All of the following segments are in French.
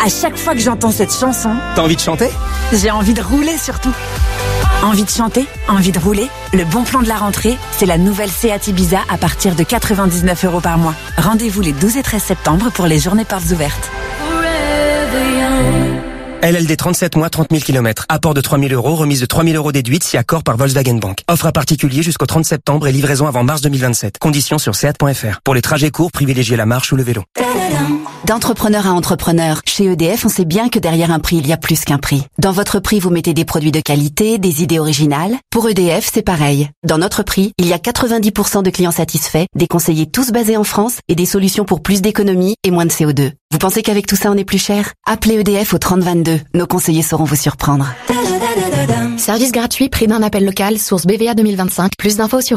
À chaque fois que j'entends cette chanson, T'as envie de chanter ? j'ai envie de rouler surtout. Envie de chanter, envie de rouler. Le bon plan de la rentrée, c'est la nouvelle Seat Ibiza à partir de 99 € par mois. Rendez-vous les 12 et 13 septembre pour les journées portes ouvertes. LLD 37 mois, 30 000 km. Apport de 3 000 €, remise de 3 000 € déduite si accord par Volkswagen Bank. Offre à particulier jusqu'au 30 septembre et livraison avant mars 2027. Conditions sur seat.fr. Pour les trajets courts, privilégiez la marche ou le vélo. D'entrepreneur à entrepreneur, chez EDF, on sait bien que derrière un prix, il y a plus qu'un prix. Dans votre prix, vous mettez des produits de qualité, des idées originales. Pour EDF, c'est pareil. Dans notre prix, il y a 90% de clients satisfaits, des conseillers tous basés en France et des solutions pour plus d'économie et moins de CO2. Vous pensez qu'avec tout ça, on est plus cher ? Appelez EDF au 3022. Nos conseillers sauront vous surprendre. Service gratuit, prix d'un appel local, source BVA 2025. Plus d'infos sur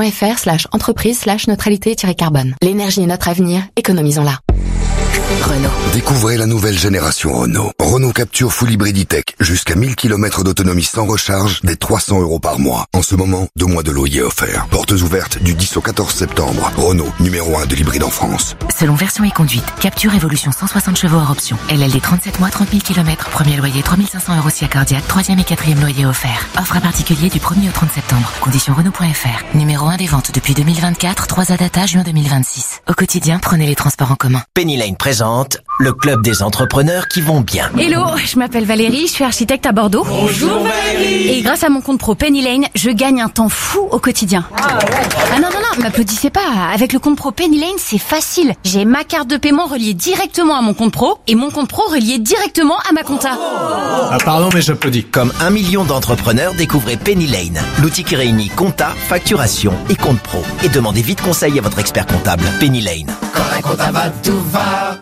edf.fr/entreprise/neutralité-carbone. L'énergie est notre avenir, économisons-la. Renault. Découvrez la nouvelle génération Renault. Renault Capture Full Hybrid E-Tech. Jusqu'à 1000 km d'autonomie sans recharge, dès 300 € par mois. En ce moment, 2 mois de loyer offerts. Portes ouvertes du 10 au 14 septembre. Renault, numéro 1 de l'hybride en France. Selon version et conduite, Capture Évolution 160 chevaux hors option. LLD 37 mois, 30 000 km. Premier loyer 3 500 € si accordiaque. 3e et 4e loyer offert. Offre à particulier du 1er au 30 septembre. Conditions Renault.fr. Numéro 1 des ventes depuis 2024. 3 à data juin 2026. Au quotidien, prenez les transports en commun. Penny Lane présente le club des entrepreneurs qui vont bien. Hello, je m'appelle Valérie, je suis architecte à Bordeaux. Bonjour Valérie. Et grâce à mon compte pro Penny Lane, je gagne un temps fou au quotidien. Ah non, m'applaudissez pas. Avec le compte pro Penny Lane, c'est facile. J'ai ma carte de paiement reliée directement à mon compte pro et mon compte pro relié directement à ma compta. Ah pardon, mais j'applaudis. Comme 1 million d'entrepreneurs, découvrez Penny Lane, l'outil qui réunit compta, facturation et compte pro. Et demandez vite conseil à votre expert comptable. Penny Lane. Quand la compta va, tout va.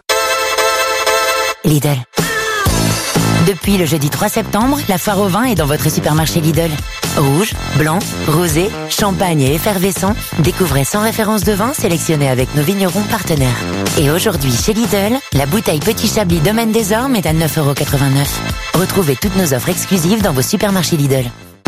Lidl. Depuis le jeudi 3 septembre, la foire au vin est dans votre supermarché Lidl. Rouge, blanc, rosé, champagne et effervescent. Découvrez 100 références de vin sélectionnées avec nos vignerons partenaires. Et aujourd'hui, chez Lidl, la bouteille Petit Chablis Domaine des Ormes est à 9,89 €. Retrouvez toutes nos offres exclusives dans vos supermarchés Lidl.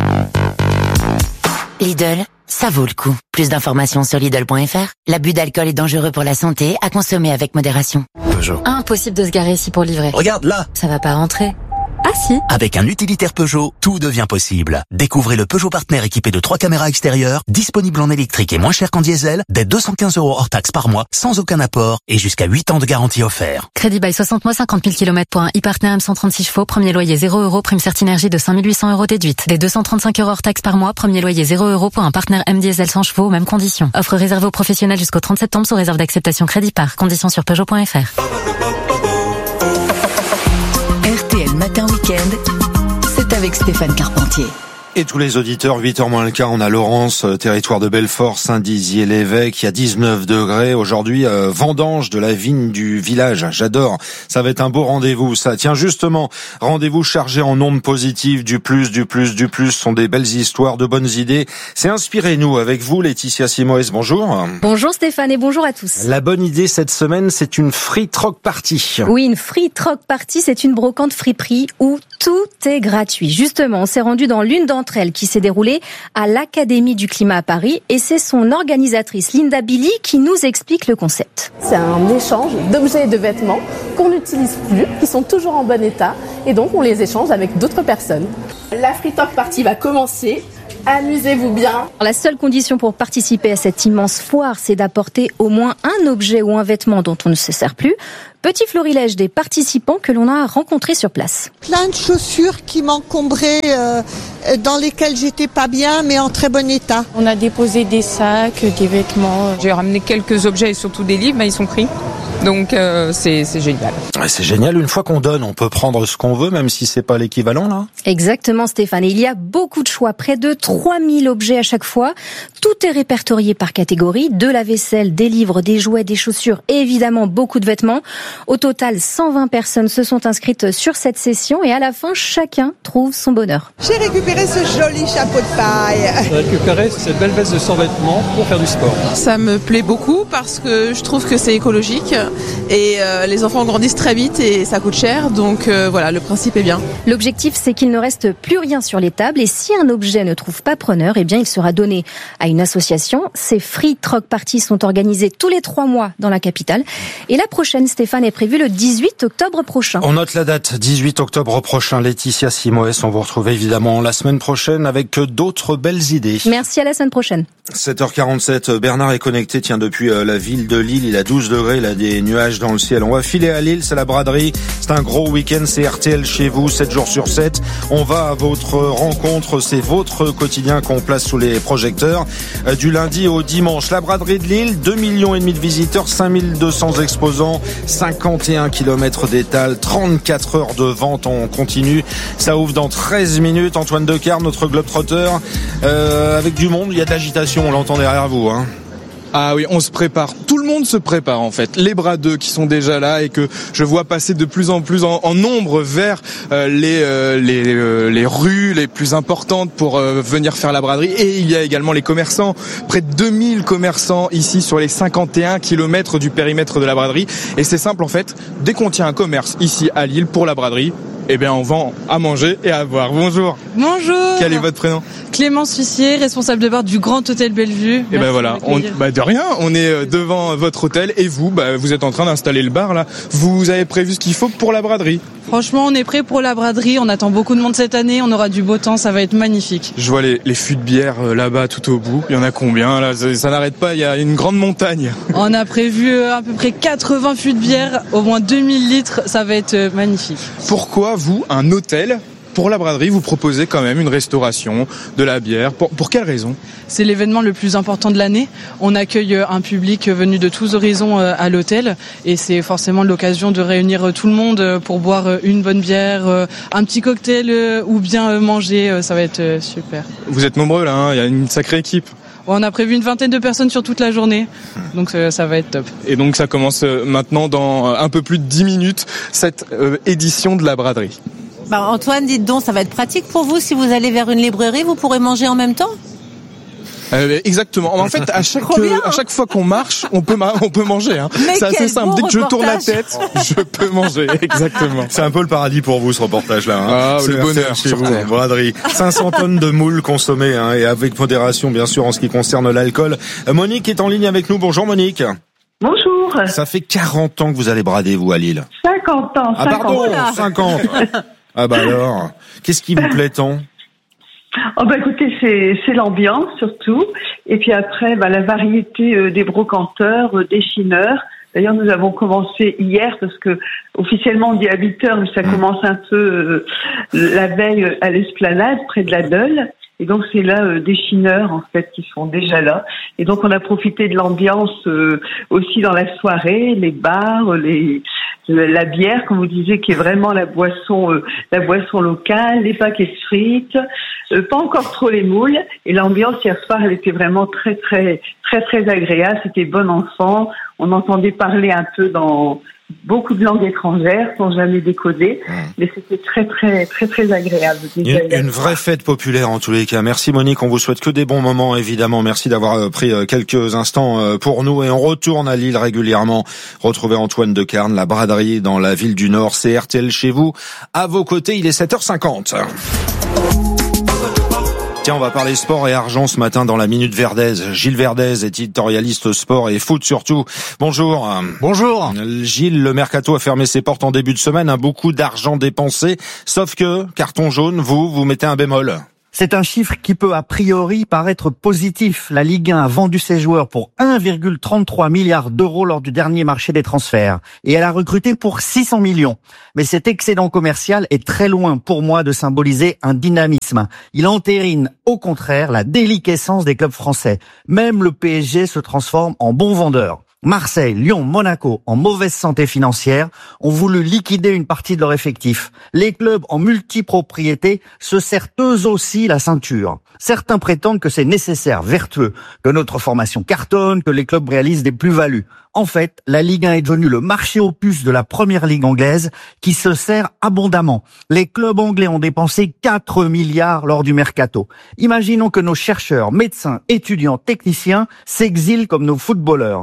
Lidl, ça vaut le coup. Plus d'informations sur Lidl.fr. L'abus d'alcool est dangereux pour la santé, à consommer avec modération. Peugeot. Impossible de se garer ici pour livrer. Regarde là. Ça va pas rentrer. Ah si. Avec un utilitaire Peugeot, tout devient possible. Découvrez le Peugeot Partner équipé de 3 caméras extérieures, disponible en électrique et moins cher qu'en diesel, dès 215 € hors taxe par mois, sans aucun apport et jusqu'à 8 ans de garantie offert. Crédit bail 60 mois, 50 000 km pour un e-partner M136 chevaux, premier loyer 0 €, prime Certinergie de 5 800 € déduite. Dès 235 € hors taxe par mois, premier loyer 0 € pour un partner M diesel 100 chevaux, mêmes conditions. Offre réservée aux professionnels jusqu'au 30 septembre sous réserve d'acceptation crédit par. Conditions sur Peugeot.fr. RTL Matin Week-end, c'est avec Stéphane Carpentier. Et tous les auditeurs, 8h moins le quart, on a Laurence, territoire de Belfort, Saint-Dizier-l'Évêque, il y a 19 degrés. Aujourd'hui, vendange de la vigne du village, j'adore. Ça va être un beau rendez-vous, ça. Tiens, justement, rendez-vous chargé en ondes positives, du plus, sont des belles histoires, de bonnes idées. C'est Inspirez-nous avec vous, Laetitia Simoes, bonjour. Bonjour Stéphane et bonjour à tous. La bonne idée cette semaine, c'est une free troc party. Oui, une free troc party, c'est une brocante friperie où tout est gratuit. Justement, on s'est rendu dans l'une d'entre elles qui s'est déroulée à l'Académie du Climat à Paris et c'est son organisatrice Linda Billy qui nous explique le concept. C'est un échange d'objets et de vêtements qu'on n'utilise plus, qui sont toujours en bon état et donc on les échange avec d'autres personnes. La free talk party va commencer. Amusez-vous bien. La seule condition pour participer à cette immense foire, c'est d'apporter au moins un objet ou un vêtement dont on ne se sert plus. Petit florilège des participants que l'on a rencontrés sur place. Plein de chaussures qui m'encombraient, dans lesquelles j'étais pas bien, mais en très bon état. On a déposé des sacs, des vêtements. J'ai ramené quelques objets et surtout des livres, mais ils sont pris. Donc c'est génial. Ouais, c'est génial, une fois qu'on donne, on peut prendre ce qu'on veut, même si c'est pas l'équivalent là. Exactement Stéphane, et il y a beaucoup de choix, près de 3000 objets à chaque fois. Tout est répertorié par catégorie, de la vaisselle, des livres, des jouets, des chaussures et évidemment beaucoup de vêtements. Au total, 120 personnes se sont inscrites sur cette session et à la fin, chacun trouve son bonheur. J'ai récupéré ce joli chapeau de paille. J'ai récupéré cette belle veste de 100 vêtements pour faire du sport. Ça me plaît beaucoup parce que je trouve que c'est écologique et les enfants grandissent très vite et ça coûte cher, donc voilà, le principe est bien. L'objectif, c'est qu'il ne reste plus rien sur les tables et si un objet ne trouve pas preneur, eh bien il sera donné à une association. Ces Free Troc Parties sont organisées tous les 3 mois dans la capitale et la prochaine, Stéphane, est prévue le 18 octobre prochain. On note la date, 18 octobre prochain. Laetitia Simoes, on vous retrouve évidemment la semaine prochaine avec d'autres belles idées. Merci, à la semaine prochaine. 7h47, Bernard est connecté, tiens, depuis la ville de Lille, il a 12 degrés, il a des nuages dans le ciel. On va filer à Lille, c'est la braderie, c'est un gros week-end, c'est RTL chez vous, 7 jours sur 7. On va à votre rencontre, c'est votre quotidien qu'on place sous les projecteurs, du lundi au dimanche. La braderie de Lille, 2,5 millions de visiteurs, 5200 exposants, 51 km d'étal, 34 heures de vente en continu. Ça ouvre dans 13 minutes. Antoine Decarme, notre globetrotter, avec du monde, il y a de l'agitation. On l'entend derrière vous, hein. Ah oui, on se prépare. Tout le monde se prépare en fait. Les bradeux qui sont déjà là et que je vois passer de plus en plus en nombre vers les rues les plus importantes pour venir faire la braderie. Et il y a également les commerçants. Près de 2000 commerçants ici sur les 51 km du périmètre de la braderie. Et c'est simple en fait. Dès qu'on tient un commerce ici à Lille pour la braderie, eh bien on vend à manger et à boire. Bonjour. Bonjour. Quel est votre prénom ? Clémence Fussier, responsable de bar du Grand Hôtel Bellevue. Et ben voilà, de rien, on est devant votre hôtel et vous, vous êtes en train d'installer le bar là. Vous avez prévu ce qu'il faut pour la braderie ? Franchement, on est prêt pour la braderie, on attend beaucoup de monde cette année, on aura du beau temps, ça va être magnifique. Je vois les fûts de bière là-bas tout au bout. Il y en a combien là ? Ça n'arrête pas, il y a une grande montagne. On a prévu à peu près 80 fûts de bière, au moins 2000 litres, ça va être magnifique. Pourquoi vous, un hôtel, pour la braderie, vous proposez quand même une restauration, de la bière. Pour quelle raison ? C'est l'événement le plus important de l'année. On accueille un public venu de tous horizons à l'hôtel et c'est forcément l'occasion de réunir tout le monde pour boire une bonne bière, un petit cocktail ou bien manger. Ça va être super. Vous êtes nombreux là, hein, il y a une sacrée équipe. On a prévu une vingtaine de personnes sur toute la journée, donc ça va être top. Et donc ça commence maintenant dans un peu plus de 10 minutes, cette édition de la braderie. Antoine, dites donc, ça va être pratique pour vous si vous allez vers une librairie, vous pourrez manger en même temps ? Exactement. En fait, à chaque fois qu'on marche, on peut manger. Hein. C'est assez simple. Dès que je tourne la tête, je peux manger. Exactement. C'est un peu le paradis pour vous, ce reportage-là. Hein. Ah, le bonheur chez vous, braderie. 500 tonnes de moules consommées, hein, et avec modération, bien sûr, en ce qui concerne l'alcool. Monique est en ligne avec nous. Bonjour, Monique. Bonjour. Ça fait 40 ans que vous allez brader, vous, à Lille. 50 ans. Ah, pardon, 50. Ah bah alors, qu'est-ce qui vous plaît tant ? Écoutez, c'est l'ambiance surtout, et puis après la variété des brocanteurs, des chineurs. D'ailleurs, nous avons commencé hier parce que officiellement on dit à 8h, mais ça commence un peu la veille à l'Esplanade près de la Deule. Et donc c'est là des chineurs en fait qui sont déjà là. Et donc on a profité de l'ambiance aussi dans la soirée, les bars, la bière, comme vous disiez, qui est vraiment la boisson locale, les paquets de frites, pas encore trop les moules. Et l'ambiance hier soir, elle était vraiment très très très très agréable. C'était bon enfant. On entendait parler un peu dans beaucoup de langues étrangères sans jamais décoder, mais c'était très très très très agréable. Une vraie fête populaire en tous les cas. Merci Monique, on vous souhaite que des bons moments évidemment. Merci d'avoir pris quelques instants pour nous et on retourne à Lille régulièrement. Retrouvez Antoine Decarme, la braderie dans la ville du Nord, c'est RTL chez vous. À vos côtés, il est 7h50. Tiens, on va parler sport et argent ce matin dans la Minute Verdaise. Gilles Verdez, éditorialiste sport et foot surtout. Bonjour. Bonjour. Gilles, le mercato a fermé ses portes en début de semaine, beaucoup d'argent dépensé. Sauf que, carton jaune, vous mettez un bémol. C'est un chiffre qui peut a priori paraître positif. La Ligue 1 a vendu ses joueurs pour 1,33 milliard d'euros lors du dernier marché des transferts. Et elle a recruté pour 600 millions. Mais cet excédent commercial est très loin pour moi de symboliser un dynamisme. Il entérine au contraire la déliquescence des clubs français. Même le PSG se transforme en bon vendeur. Marseille, Lyon, Monaco, en mauvaise santé financière, ont voulu liquider une partie de leur effectif. Les clubs en multipropriété se serrent eux aussi la ceinture. Certains prétendent que c'est nécessaire, vertueux, que notre formation cartonne, que les clubs réalisent des plus-values. En fait, la Ligue 1 est devenue le marché aux puces de la première ligue anglaise qui se sert abondamment. Les clubs anglais ont dépensé 4 milliards lors du mercato. Imaginons que nos chercheurs, médecins, étudiants, techniciens s'exilent comme nos footballeurs.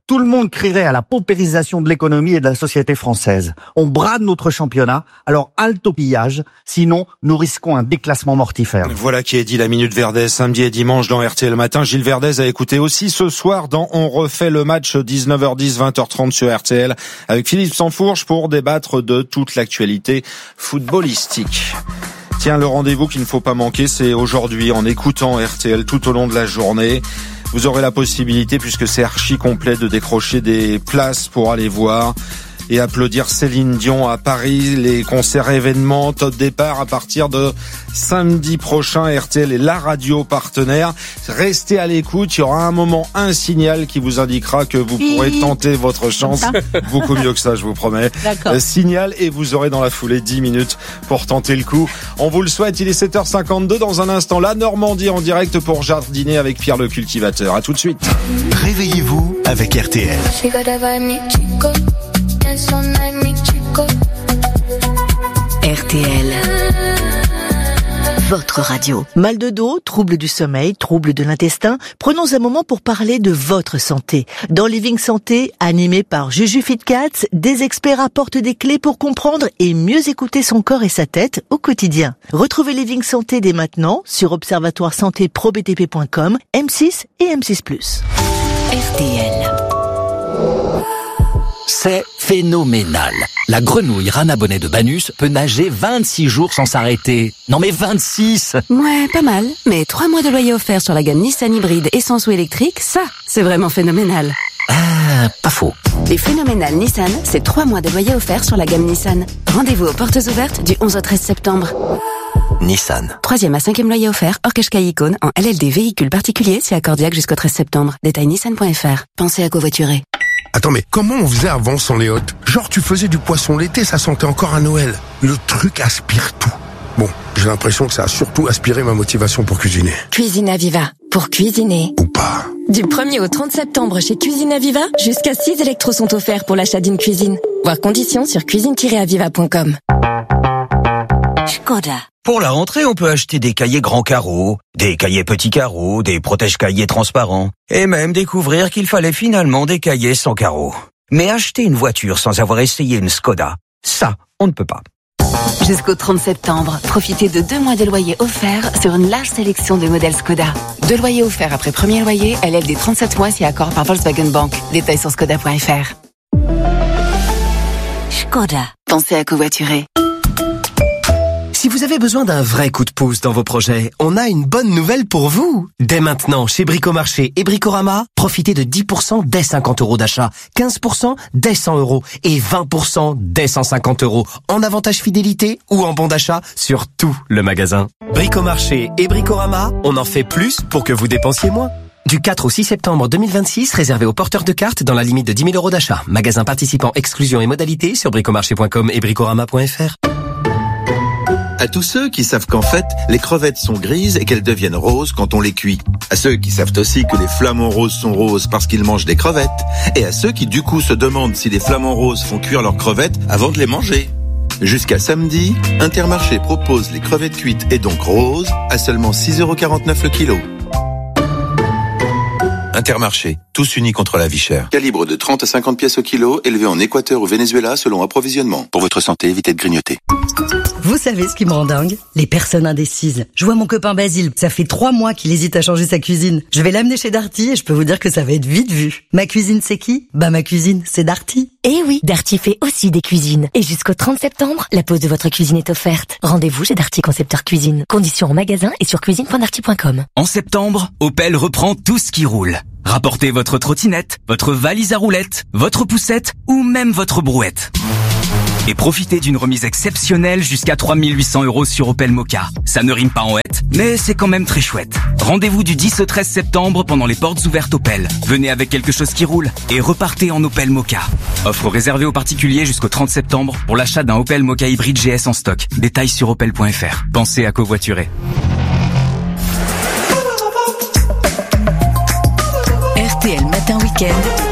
tout le monde crierait à la paupérisation de l'économie et de la société française. On brade notre championnat, alors halte au pillage, sinon nous risquons un déclassement mortifère. Voilà qui est dit la Minute Verdez, samedi et dimanche dans RTL Matin. Gilles Verdez a écouté aussi ce soir dans On refait le match, 19h10, 20h30 sur RTL, avec Philippe Sansfourche pour débattre de toute l'actualité footballistique. Tiens, le rendez-vous qu'il ne faut pas manquer, c'est aujourd'hui, en écoutant RTL tout au long de la journée. Vous aurez la possibilité, puisque c'est archi complet, de décrocher des places pour aller voir et applaudir Céline Dion à Paris. Les concerts événements, top départ à partir de samedi prochain. RTL est la radio partenaire. Restez à l'écoute, il y aura un moment, un signal qui vous indiquera que vous pourrez tenter votre chance. Beaucoup mieux que ça, je vous promets. Signal, et vous aurez dans la foulée 10 minutes pour tenter le coup. On vous le souhaite, il est 7h52. Dans un instant, la Normandie en direct pour jardiner avec Pierre le cultivateur. À tout de suite. Réveillez-vous avec RTL. RTL, votre radio. Mal de dos, troubles du sommeil, troubles de l'intestin. Prenons un moment pour parler de votre santé. Dans Living Santé, animé par Juju Fitcats, des experts apportent des clés pour comprendre et mieux écouter son corps et sa tête au quotidien. Retrouvez Living Santé dès maintenant sur observatoire-santé-pro-btp.com, M6 et M6+. RTL. C'est phénoménal. La grenouille Rana Bonnet de Banus peut nager 26 jours sans s'arrêter. Non mais 26! Ouais, pas mal. Mais 3 mois de loyer offert sur la gamme Nissan hybride essence ou électrique, ça, c'est vraiment phénoménal. Ah, pas faux. Les phénoménales Nissan, c'est 3 mois de loyer offert sur la gamme Nissan. Rendez-vous aux portes ouvertes du 11 au 13 septembre. Nissan. 3e à 5e loyer offert, hors Qashqai Icône, en LLD véhicule particulier, si accordiaque jusqu'au 13 septembre. Détail nissan.fr. Pensez à covoiturer. Attends, mais comment on faisait avant sans les hôtes? Genre, tu faisais du poisson l'été, ça sentait encore à Noël. Le truc aspire tout. Bon, j'ai l'impression que ça a surtout aspiré ma motivation pour cuisiner. Cuisine Aviva. Pour cuisiner. Ou pas. Du 1er au 30 septembre chez Cuisine Aviva, jusqu'à 6 électros sont offerts pour l'achat d'une cuisine. Voir conditions sur cuisine-aviva.com. Skoda. Pour la rentrée, on peut acheter des cahiers grands carreaux, des cahiers petits carreaux, des protège-cahiers transparents, et même découvrir qu'il fallait finalement des cahiers sans carreaux. Mais acheter une voiture sans avoir essayé une Skoda, ça, on ne peut pas. Jusqu'au 30 septembre, profitez de 2 mois de loyer offerts sur une large sélection de modèles Skoda. 2 loyers offerts après premier loyer, LLD 37 mois si accord par Volkswagen Bank. Détails sur skoda.fr. Skoda. Pensez à covoiturer. Si vous avez besoin d'un vrai coup de pouce dans vos projets, on a une bonne nouvelle pour vous. Dès maintenant, chez Bricomarché et Bricorama, profitez de 10% dès 50 € d'achat, 15% dès 100 € et 20% dès 150 € en avantage fidélité ou en bon d'achat sur tout le magasin. Bricomarché et Bricorama, on en fait plus pour que vous dépensiez moins. Du 4 au 6 septembre 2026, réservé aux porteurs de cartes dans la limite de 10 000 € d'achat. Magasin participant, exclusion et modalités sur bricomarché.com et bricorama.fr. À tous ceux qui savent qu'en fait, les crevettes sont grises et qu'elles deviennent roses quand on les cuit. À ceux qui savent aussi que les flamants roses sont roses parce qu'ils mangent des crevettes. Et à ceux qui du coup se demandent si les flamants roses font cuire leurs crevettes avant de les manger. Jusqu'à samedi, Intermarché propose les crevettes cuites et donc roses à seulement 6,49 € le kilo. Intermarché, tous unis contre la vie chère. Calibre de 30 à 50 pièces au kilo, élevé en Équateur ou Venezuela selon approvisionnement. Pour votre santé, évitez de grignoter. Vous savez ce qui me rend dingue? Les personnes indécises. Je vois mon copain Basile, ça fait 3 mois qu'il hésite à changer sa cuisine. Je vais l'amener chez Darty et je peux vous dire que ça va être vite vu. Ma cuisine c'est qui? Bah ma cuisine c'est Darty. Eh oui, Darty fait aussi des cuisines. Et jusqu'au 30 septembre, la pose de votre cuisine est offerte. Rendez-vous chez Darty Concepteur Cuisine. Conditions en magasin et sur cuisine.darty.com. En septembre, Opel reprend tout ce qui roule. Rapportez votre trottinette, votre valise à roulettes, votre poussette ou même votre brouette. Et profitez d'une remise exceptionnelle jusqu'à 3 800 € sur Opel Mokka. Ça ne rime pas en hête, mais c'est quand même très chouette. Rendez-vous du 10 au 13 septembre pendant les portes ouvertes Opel. Venez avec quelque chose qui roule et repartez en Opel Mokka. Offre réservée aux particuliers jusqu'au 30 septembre pour l'achat d'un Opel Mokka hybride GS en stock. Détails sur opel.fr. Pensez à covoiturer. RTL Matin Week-end.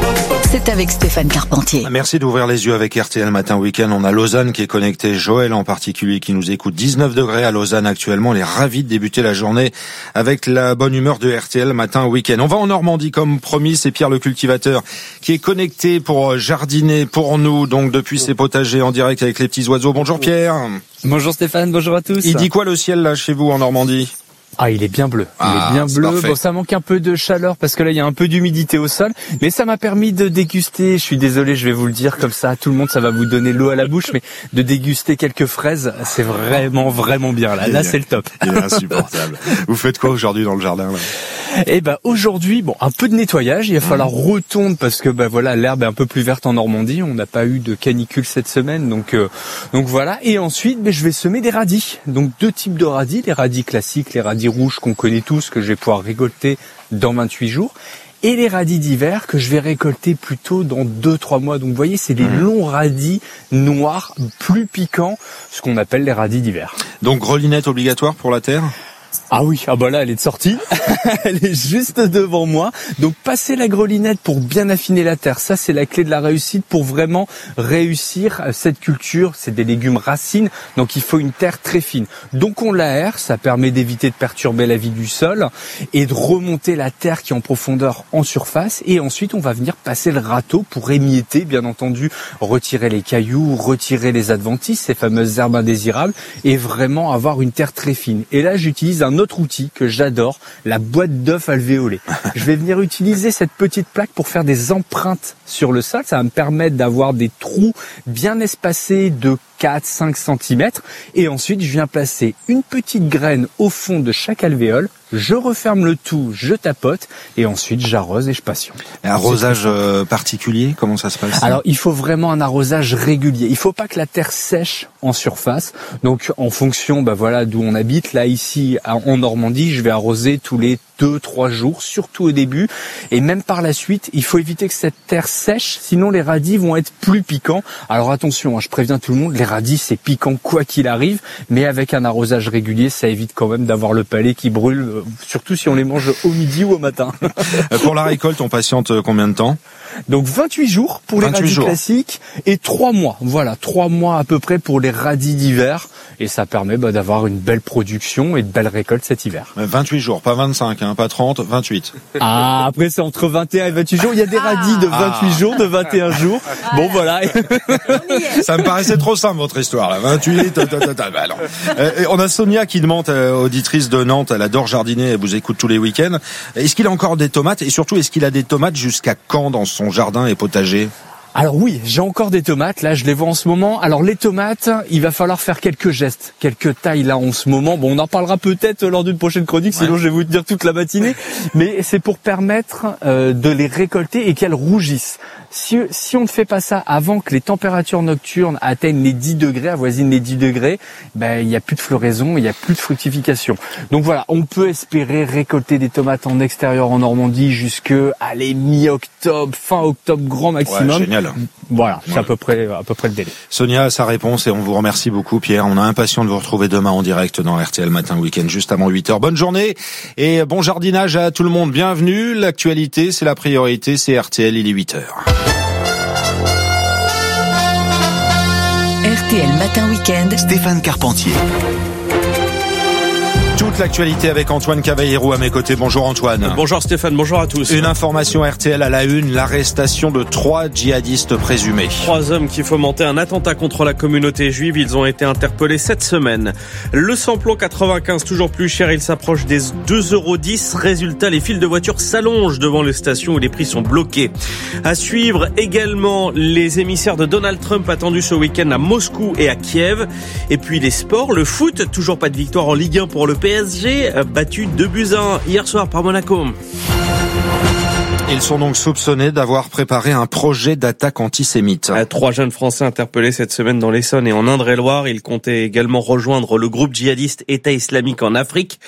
c'est avec Stéphane Carpentier. Merci d'ouvrir les yeux avec RTL Matin Week-end. On a Lausanne qui est connecté, Joël en particulier qui nous écoute. 19 degrés à Lausanne actuellement. On est ravis de débuter la journée avec la bonne humeur de RTL Matin Week-end. On va en Normandie comme promis, c'est Pierre le cultivateur qui est connecté pour jardiner pour nous, donc depuis ses potagers en direct avec les petits oiseaux. Bonjour Pierre. Bonjour Stéphane, bonjour à tous. Il dit quoi le ciel là chez vous en Normandie ? Ah, il est bien bleu. Il est bien bleu. Parfait. Bon, ça manque un peu de chaleur parce que là, il y a un peu d'humidité au sol. Mais ça m'a permis de déguster, je suis désolé, je vais vous le dire comme ça à tout le monde, ça va vous donner l'eau à la bouche, mais de déguster quelques fraises, c'est vraiment, vraiment bien. Là, c'est le top. Il est insupportable. Vous faites quoi aujourd'hui dans le jardin là ? Eh ben, aujourd'hui, bon, un peu de nettoyage. Il va falloir retourner parce que, voilà, l'herbe est un peu plus verte en Normandie. On n'a pas eu de canicule cette semaine. Donc voilà. Et ensuite, je vais semer des radis. Donc, 2 types de radis. Les radis classiques, les radis rouges qu'on connaît tous, que je vais pouvoir récolter dans 28 jours. Et les radis d'hiver que je vais récolter plutôt dans 2-3 mois. Donc, vous voyez, c'est des longs radis noirs, plus piquants, ce qu'on appelle les radis d'hiver. Donc, grelinette obligatoire pour la terre ? Ah oui, là elle est de sortie, elle est juste devant moi. Donc passer la grelinette pour bien affiner la terre, ça c'est la clé de la réussite pour vraiment réussir cette culture. C'est des légumes racines, donc il faut une terre très fine. Donc on l'aère, ça permet d'éviter de perturber la vie du sol et de remonter la terre qui est en profondeur en surface. Et ensuite on va venir passer le râteau pour émietter, bien entendu, retirer les cailloux, retirer les adventices, ces fameuses herbes indésirables, et vraiment avoir une terre très fine. Et là j'utilise un autre outil que j'adore, la boîte d'œufs alvéolée. Je vais venir utiliser cette petite plaque pour faire des empreintes sur le sol. Ça va me permettre d'avoir des trous bien espacés de 4-5 cm. Et ensuite, je viens placer une petite graine au fond de chaque alvéole. Je referme le tout, je tapote et ensuite j'arrose et je patiente. Arrosage particulier, comment ça se passe ? Alors il faut vraiment un arrosage régulier. Il faut pas que la terre sèche en surface. Donc en fonction d'où on habite, là ici en Normandie, je vais arroser tous les 2-3 jours, surtout au début. Et même par la suite, il faut éviter que cette terre sèche, sinon les radis vont être plus piquants. Alors attention, je préviens tout le monde, les radis c'est piquant quoi qu'il arrive, mais avec un arrosage régulier, ça évite quand même d'avoir le palais qui brûle, surtout si on les mange au midi ou au matin. Pour la récolte, on patiente combien de temps ? Donc 28 jours pour les radis classiques et 3 mois. Voilà, 3 mois à peu près pour les radis d'hiver. Et ça permet d'avoir une belle production et de belles récoltes cet hiver. 28 jours, pas 25, pas 30, 28. Ah, après c'est entre 21 et 28 jours. Il y a des radis de 28 jours, de 21 jours. Bon voilà. Ça me paraissait trop simple votre histoire là. 28, non. On a Sonia qui demande, auditrice de Nantes, elle adore jardiner, elle vous écoute tous les week-ends. Est-ce qu'il a encore des tomates et surtout est-ce qu'il a des tomates jusqu'à quand dans son jardin et potager ? Alors oui, j'ai encore des tomates, là je les vois en ce moment. Alors les tomates, il va falloir faire quelques gestes, quelques tailles là en ce moment. Bon, on en parlera peut-être lors d'une prochaine chronique, sinon je vais vous dire toute la matinée. Mais c'est pour permettre de les récolter et qu'elles rougissent. Si on ne fait pas ça avant que les températures nocturnes atteignent les 10 degrés, avoisinent les 10 degrés, il n'y a plus de floraison, il n'y a plus de fructification. Donc voilà, on peut espérer récolter des tomates en extérieur en Normandie jusque mi-octobre, fin octobre grand maximum. Ouais, génial. Voilà, c'est à peu près le délai. Sonia a sa réponse et on vous remercie beaucoup Pierre. On est impatient de vous retrouver demain en direct dans RTL Matin Week-end juste avant 8h. Bonne journée et bon jardinage à tout le monde. Bienvenue. L'actualité, c'est la priorité, c'est RTL, il est 8h. RTL Matin Week-end, Stéphane Carpentier. Toute l'actualité avec Antoine Cavallero à mes côtés. Bonjour Antoine. Bonjour Stéphane, bonjour à tous. Une information RTL à la une, l'arrestation de 3 djihadistes présumés. 3 hommes qui fomentaient un attentat contre la communauté juive, ils ont été interpellés cette semaine. Le samplon 95 toujours plus cher, il s'approche des 2,10 €. Résultat, les files de voitures s'allongent devant les stations où les prix sont bloqués. À suivre également les émissaires de Donald Trump attendus ce week-end à Moscou et à Kiev. Et puis les sports, le foot, toujours pas de victoire en Ligue 1 pour le PSG, battu 2-1 hier soir par Monaco. Ils sont donc soupçonnés d'avoir préparé un projet d'attaque antisémite. 3 jeunes Français interpellés cette semaine dans l'Essonne et en Indre-et-Loire. Ils comptaient également rejoindre le groupe djihadiste État islamique en Afrique.